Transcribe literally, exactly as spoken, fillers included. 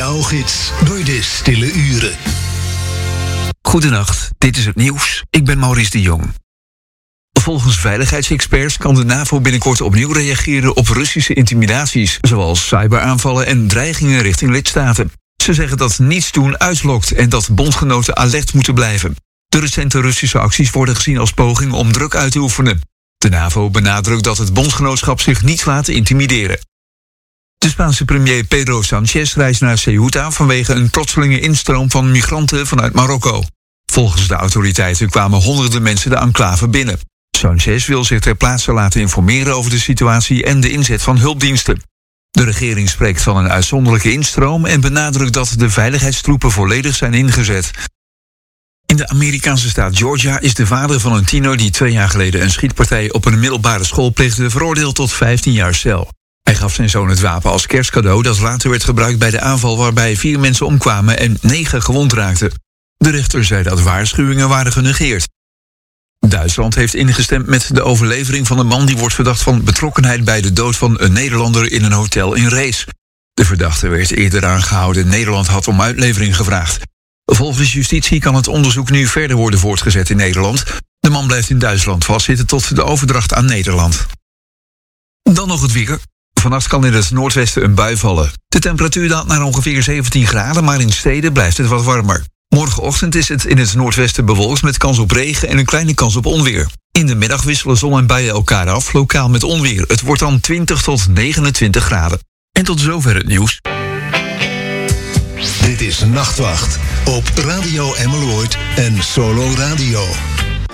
Jouw gids door de stille uren. Goedenacht, dit is het nieuws. Ik ben Maurice de Jong. Volgens veiligheidsexperts kan de NAVO binnenkort opnieuw reageren op Russische intimidaties, zoals cyberaanvallen en dreigingen richting lidstaten. Ze zeggen dat niets doen uitlokt en dat bondgenoten alert moeten blijven. De recente Russische acties worden gezien als poging om druk uit te oefenen. De NAVO benadrukt dat het bondgenootschap zich niet laat intimideren. De Spaanse premier Pedro Sánchez reist naar Ceuta vanwege een plotselinge instroom van migranten vanuit Marokko. Volgens de autoriteiten kwamen honderden mensen de enclave binnen. Sánchez wil zich ter plaatse laten informeren over de situatie en de inzet van hulpdiensten. De regering spreekt van een uitzonderlijke instroom en benadrukt dat de veiligheidstroepen volledig zijn ingezet. In de Amerikaanse staat Georgia is de vader van een tiener die twee jaar geleden een schietpartij op een middelbare school pleegde veroordeeld tot vijftien jaar cel. Hij gaf zijn zoon het wapen als kerstcadeau dat later werd gebruikt bij de aanval waarbij vier mensen omkwamen en negen gewond raakten. De rechter zei dat waarschuwingen waren genegeerd. Duitsland heeft ingestemd met de overlevering van een man die wordt verdacht van betrokkenheid bij de dood van een Nederlander in een hotel in Rees. De verdachte werd eerder aangehouden. Nederland had om uitlevering gevraagd. Volgens justitie kan het onderzoek nu verder worden voortgezet in Nederland. De man blijft in Duitsland vastzitten tot de overdracht aan Nederland. Dan nog het weer. Vannacht kan in het noordwesten een bui vallen. De temperatuur daalt naar ongeveer zeventien graden, maar in steden blijft het wat warmer. Morgenochtend is het in het noordwesten bewolkt met kans op regen en een kleine kans op onweer. In de middag wisselen zon en buien elkaar af, lokaal met onweer. Het wordt dan twintig tot negenentwintig graden. En tot zover het nieuws. Dit is Nachtwacht op Radio Emmeloord en Solo Radio.